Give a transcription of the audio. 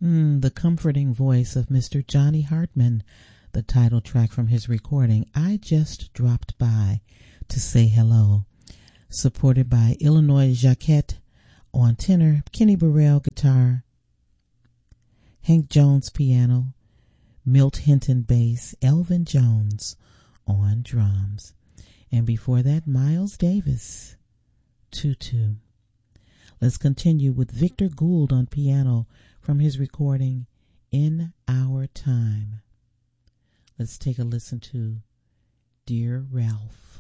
The comforting voice of Mr. Johnny Hartman, the title track from his recording, I Just Dropped By to Say Hello, supported by Illinois Jacquette on tenor, Kenny Burrell guitar, Hank Jones piano, Milt Hinton bass, Elvin Jones on drums. And before that, Miles Davis, Tutu. Let's continue with Victor Gould on piano from his recording, In Our Time. Let's take a listen to Dear Ralph.